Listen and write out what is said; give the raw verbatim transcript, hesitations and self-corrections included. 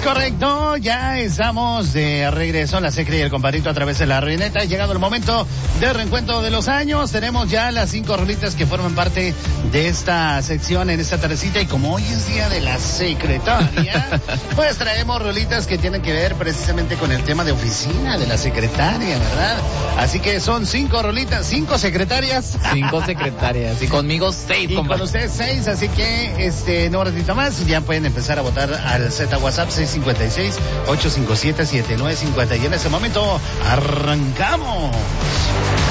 correcto, ya estamos de regreso, la Secre y el compadrito a través de la Reineta. Ha llegado el momento de reencuentro de los años. Tenemos ya las cinco rolitas que forman parte de esta sección en esta tardecita. Y como hoy es día de la secretaria, pues traemos rolitas que tienen que ver precisamente con el tema de oficina de la secretaria, ¿verdad? Así que son cinco rolitas, cinco secretarias. Cinco secretarias. Y conmigo seis, Y compadre. con ustedes seis, así que este, en un ratito más ya pueden empezar a votar al Z WhatsApp seis cinco seis, ocho cinco siete, siete nueve cinco uno. Y en ese momento arrancamos.